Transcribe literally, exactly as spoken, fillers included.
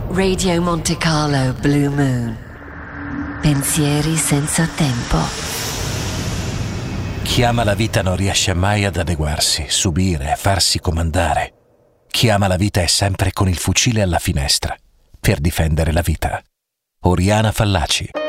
Radio Monte Carlo Blue Moon. Pensieri senza tempo. Chi ama la vita non riesce mai ad adeguarsi, subire, farsi comandare. Chi ama la vita è sempre con il fucile alla finestra, per difendere la vita. Oriana Fallaci.